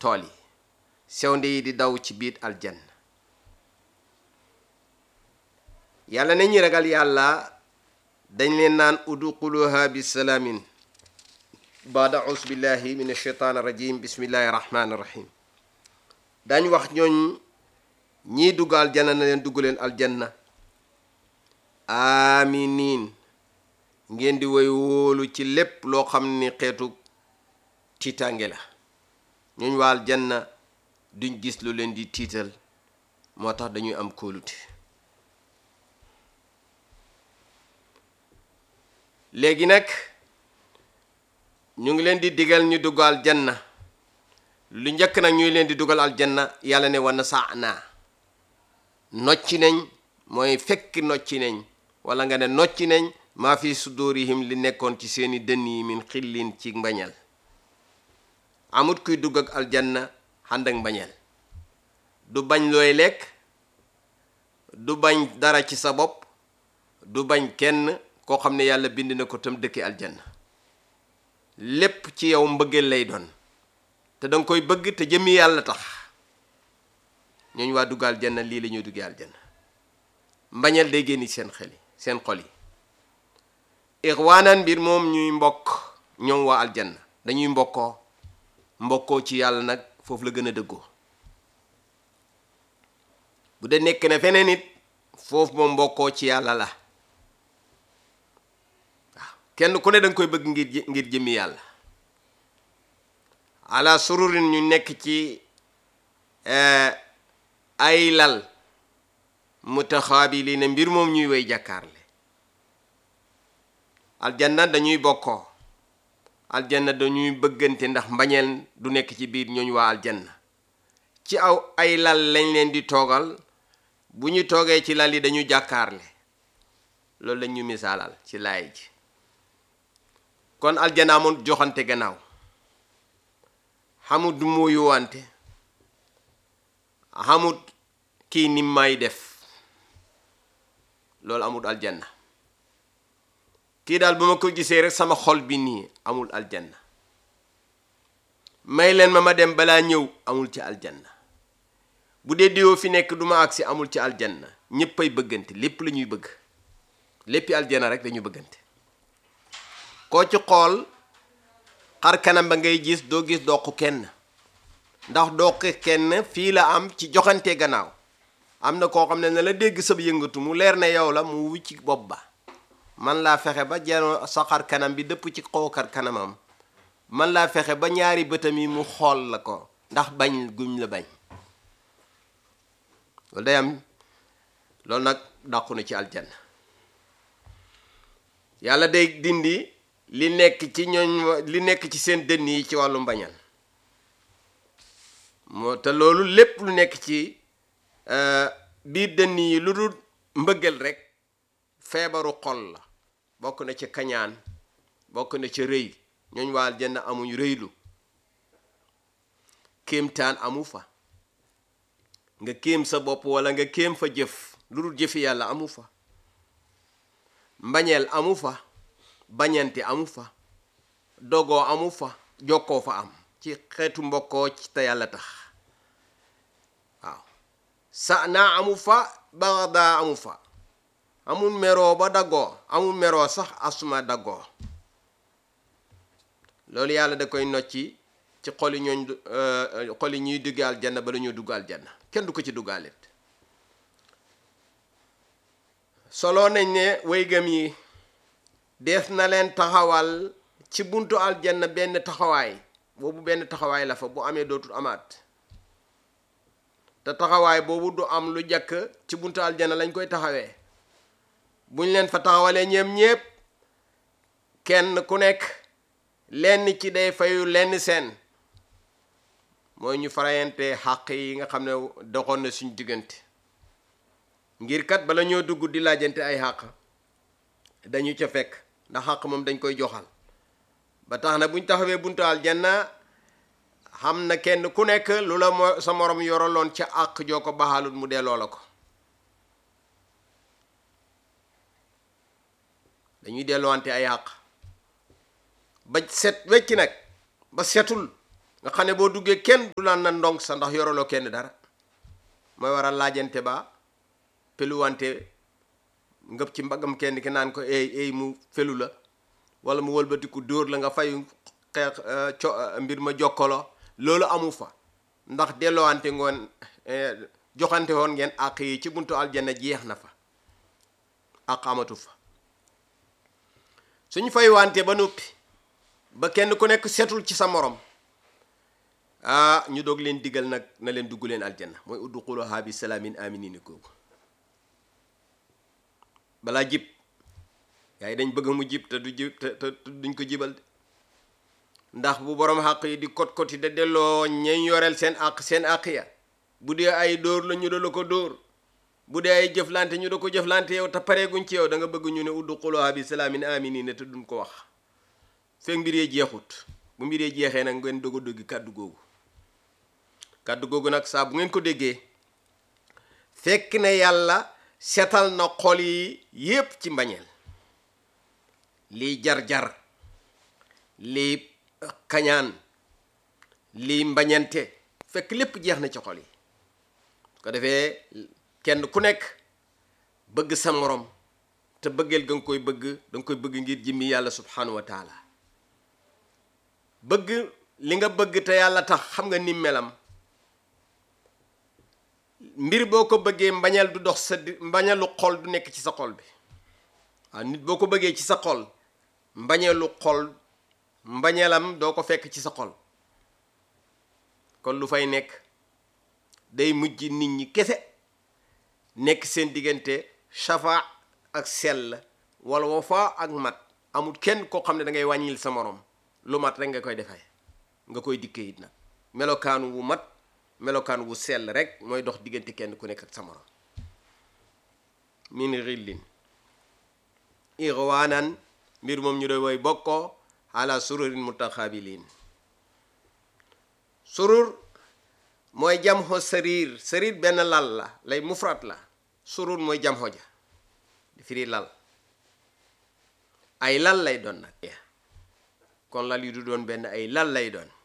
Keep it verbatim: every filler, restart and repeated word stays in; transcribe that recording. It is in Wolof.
tool yi sewnde yi di daw ci biir aljanna yàlla ne ñi ragal yàlla dañ leen naan udxuluha bi salaamin baada aus billahi min ashaitan rajim bismillahi rahmani rahim dañ wax ñooñ ñii dugg aljanna na leen dugg leen aljanna aminin ngeen di woy wóolu ci lépp loo xam ni xeetu tiitaange la ñooñ waa aljanna duñ gis lu leen di tiital moo tax dañuy am kóolute léegi nag ñu ngi leen di digal ñu dugg aljanna lu njëkk nag ñuy leen di dugal aljanna yàlla ne wana saa naa nocci nañ mooy fekk nocci nañ wala nga ne nocci nañ maa fi sudurihim li nekkoon ci seeni dënn yi min xillin ci mbañal amut kuy dugg ak aljanna ànd ak mbañal du bañ looy lekk du bañ dara ci sa bopp du bañ kenn koo xam ne yàlla bind na ko tam dëkki aljanna lépp ci yow mbëggeel lay doon te danga koy bëgg te jëmmi yàlla tax ñooñu waa dugg aljanna lii la ñuy duggee aljanna mbañal day génn ci seen xel yi seen xol yi ixwaanan mbir moom ñuy mbokk ñoom waa aljanna dañuy mbokkoo mbokkoo ci yàlla nag foofu la gën a dëggoo bu dee nekk na feneen it foofu moom mbokkoo ci yàlla la waaw kenn ku ne danga koy bëgg ngir ngir jëmmi yàlla ala sururin ñu nekk ci ay lal mutaxaabiliina mbir moom ñuy way jàkkaarle aljanna dañuy bokkoo aljanna dañuy bëggante ndax mbañeel du nekk ci biir ñooñu waa aljanna ci aw ay lal lañ leen di toogal bu ñu toogee ci lal yi dañu jàkkaarle loolu lañ ñu misaalal ci laay ji kon aljanna amul joxante gannaaw xamut du mooyu wante xamut kii ni may def loolu amul aljanna kii daal bu ma ko gisee rek sama xol bi nii amul aljanna may leen ma ma dem balaa ñëw amul ci aljanna bu dee diwoo fi nekk du ma agsi amul ci aljanna ñéppay bëggante lépp la ñuy bëgg léppi aljanna rek dañuy bëggante koo ci xool xar kanam ba ngay gis doo gis doq kenn ndax doq kenn fii la am ci joxante gannaaw am na koo xam ne na la dégg sab yëngatu mu leer na yow la mu wucci bopp ba man laa fexe ba jeno sa xar kanam bi dëpp ci xaw xar kanamam man laa fexe ba ñaari bëtam yi mu xool la ko ndax bañ guñ la bañ loolu day am loolu nag dàqu na ci aljanna yàlla day dindi li nekk ci ñooñ li nekk ci seen dënn yi ci wàllu mbañal moo te loolu lépp lu nekk ci biir dënn yi lu dul mbëggeel rek feebaru xol la bokk na ci kañaan bokk na ci rëy ñooñ waa aljanna amuñ rëylu kéemtaan amu fa nga kéem sa bopp wala nga kéem fa jëf lu dul jëfi yàlla amu fa mbañeel amu fa bañante amu fa dogoo amu fa jokkoo fa am ci xeetu mbokkoo ci te yàlla tax waaw sa naa amu fa baxdaa amu fa amul meroo ba daggoo amul meroo sax asuma daggoo loolu yàlla da koy nocci ci xoli ñooñ xoli ñuy dugg aljanna ba la ñoo dugg aljanna kenn du ko ci duggaaleet solo nañ ne way gëm yi def na leen taxawal ci buntu aljanna benn taxawaay boobu benn taxawaay la fa bu amee dootul amaat te taxawaay boobu du am lu jàkk ci buntu aljanna lañ koy taxawee buñ leen fa taxawalee ñeem ñépp kenn ku nekk lenn ci day fayu lenn seen mooy ñu farayante xàq yi nga xam ne doxoon na suñ diggante ngir kat bala ñoo dugg di laajante ay xàq dañu ca fekk ndax xàq moom dañ koy joxal ba tax na buñ taxawee buntu aljanna xam na kenn ku nekk lu la mo sa morom yoraloon ca àq joo ko baxalut mu delloo la ko dañuy delloowante ay àq ba set wecc nag ba setul nga xam ne boo duggee kenn du laan na ndong sa ndax yoraloo kenn dara mooy waral laajante ba peluwante ngëp ci mbagam kenn ki naan ko ey ey mu felu la wala mu wëlbatiku dóor la nga fayu xeex co mbir ma jokkolo loolu amu fa ndax delloowante ngoon joxante woon ngeen àq yi ci buntu aljanna jeex na fa àq amatu fa suñu fay wante ba noppi ba kenn ku nekk setul ci sa morom ah ñu doog leen digal nag na leen dugg leen aljanna mooy udxuluhaa bi salaamin aminin kooku balaa jib yaa yi dañ bëgg mu jib te du jib te te duñ ko jibal de ndax bu borom àq yi di kot koti da delloo ñañ yoreel seen àq seen àq ya bu dee ay dóor la ñu da la ko dóor bu dee ay jëflante ñu da ko jëflante yow te pareeguñ ci yow da nga bëgg ñu ne udxuluhaa bi salaamin aminin te duñ ko wax fekk mbir yee jeexut bu mbir yee jeexee nag ngeen doog a dégg kàddu googu kàddu googu nag saa bu ngeen ko déggee fekk ne yàlla setal na xol yi yépp ci mbañeel lii jar-jar lii kañaan lii mbañante fekk lépp jeex na ci xol yi ko defee kenn ku nekk bëgg sa morom te bëggeel ga nga koy bëgg da nga koy bëgg ngir jëmmi yàlla subhanahu wa taala bëgg li nga bëgg te yàlla tax xam nga ni melam mbir boo ko bëggee mbañal du dox sa mbañalu xol du nekk ci sa xol bi waaw nit boo ko bëggee ci sa xol mbañalu xol mbañalam doo ko fekk ci sa xol kon lu fay nekk day mujj nit ñi kese nekk seen diggante shafa ak sell wala wafa ak mat amul kenn koo xam ne da ngay wàññil sa morom lu mat rek nga koy defee nga koy dikkee it nag melokaan wu mat melokaan wu sell rek mooy dox diggante kenn ku nekk ak sa morom min xillin ixwaanan mbir moom ñu doy woy bokkoo ala sururin mutaxaabiliin surur mooy jamxo sariir sariir benn lal la lay mufrat la surur mooy jamxo ja di firi lal ay lal lay doon nag kon lal yi du doon benn ay lal lay doon